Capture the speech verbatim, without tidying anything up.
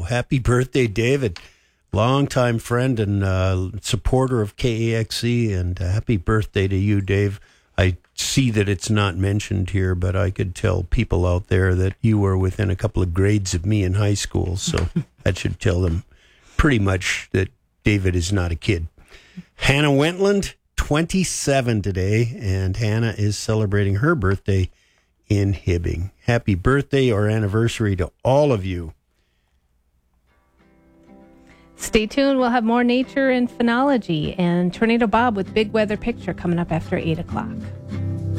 So happy birthday, David. Longtime friend and uh, supporter of K A X C, and uh, happy birthday to you, Dave. I see that it's not mentioned here, but I could tell people out there that you were within a couple of grades of me in high school, so that should tell them pretty much that David is not a kid. Hannah Wentland, twenty-seven today, and Hannah is celebrating her birthday in Hibbing. Happy birthday or anniversary to all of you. Stay tuned. We'll have more nature and phenology and Tornado Bob with Big Weather Picture coming up after eight o'clock.